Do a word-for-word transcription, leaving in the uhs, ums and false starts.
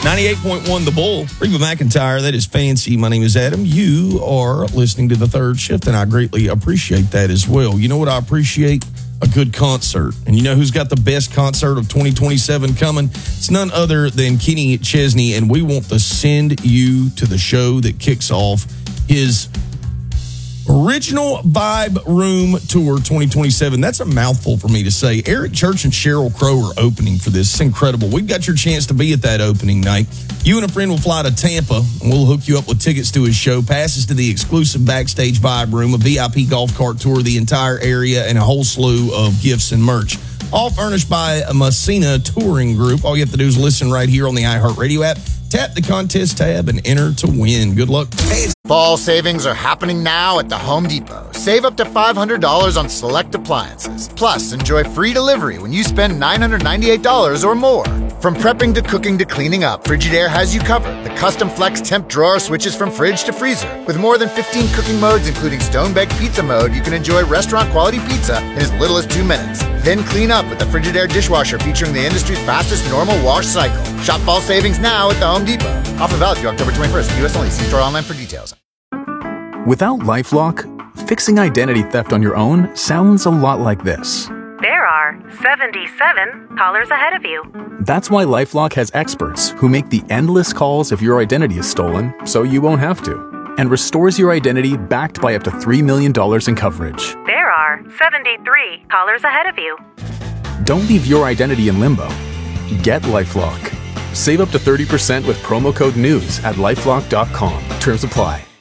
ninety-eight point one The Bull. Reba McEntire, that is Fancy. My name is Adam. You are listening to The Third Shift, and I greatly appreciate that as well. You know what I appreciate? A good concert. And you know who's got the best concert of twenty twenty-seven coming? It's none other than Kenny Chesney, and we want to send you to the show that kicks off his Original Vibe Room Tour twenty twenty-seven. That's a mouthful for me to say. Eric Church and Sheryl Crow are opening for this. It's incredible. We've got your chance to be at that opening night. You and a friend will fly to Tampa, and we'll hook you up with tickets to his show, passes to the exclusive Backstage Vibe Room, a V I P golf cart tour of the entire area, and a whole slew of gifts and merch. All furnished by a Messina Touring Group. All you have to do is listen right here on the iHeartRadio app. Tap the contest tab and enter to win. Good luck. Hey, fall savings are happening now at the Home Depot. Save up to five hundred dollars on select appliances. Plus, enjoy free delivery when you spend nine hundred ninety-eight dollars or more. From prepping to cooking to cleaning up, Frigidaire has you covered. The custom flex temp drawer switches from fridge to freezer. With more than fifteen cooking modes, including stone-baked pizza mode, you can enjoy restaurant-quality pizza in as little as two minutes. Then clean up with the Frigidaire dishwasher featuring the industry's fastest normal wash cycle. Shop fall savings now at the Home Depot. Offer valid through October twenty-first. U S only. See store online for details. Without LifeLock, fixing identity theft on your own sounds a lot like this. There are seventy-seven callers ahead of you. That's why LifeLock has experts who make the endless calls if your identity is stolen, so you won't have to, and restores your identity backed by up to three million dollars in coverage. There are seventy-three callers ahead of you. Don't leave your identity in limbo. Get LifeLock. Save up to thirty percent with promo code NEWS at lifelock dot com. Terms apply.